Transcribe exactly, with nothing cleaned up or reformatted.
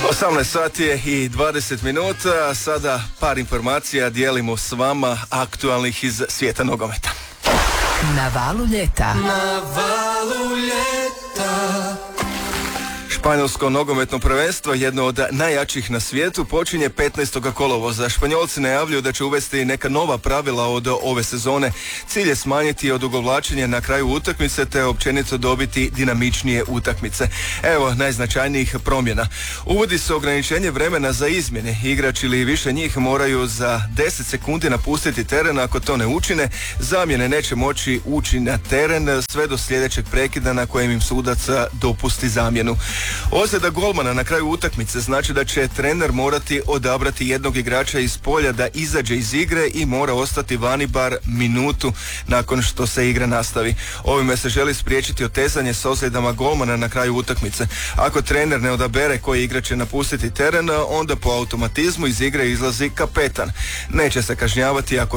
osamnaest sati je i dvadeset minuta, sada par informacija dijelimo s vama aktualnih iz svijeta nogometa. Na valu ljeta. Na valu ljeta. Španjolsko nogometno prvenstvo, jedno od najjačih na svijetu, počinje petnaestog kolovoza. Španjolci najavljuju da će uvesti neka nova pravila od ove sezone. Cilj je smanjiti odugovlačenje na kraju utakmice te općenito dobiti dinamičnije utakmice. Evo najznačajnijih promjena. Uvodi se ograničenje vremena za izmjene. Igrači ili više njih moraju za deset sekundi napustiti teren. Ako to ne učine, zamjene neće moći ući na teren sve do sljedećeg prekida na kojem im sudac dopusti zamjenu. Ozljeda golmana na kraju utakmice znači da će trener morati odabrati jednog igrača iz polja da izađe iz igre i mora ostati vani bar minutu nakon što se igra nastavi. Ovime se želi spriječiti otezanje s ozljedama golmana na kraju utakmice. Ako trener ne odabere koji igrač će napustiti teren, onda po automatizmu iz igre izlazi kapetan. Neće se kažnjavati ako